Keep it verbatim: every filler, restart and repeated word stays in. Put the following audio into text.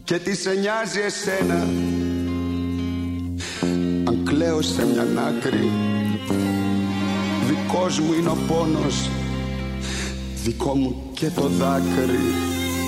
Και τι σε νοιάζει εσένα αν κλαίω σε μια άκρη? Δικός μου είναι ο πόνος, δικό μου και το δάκρυ.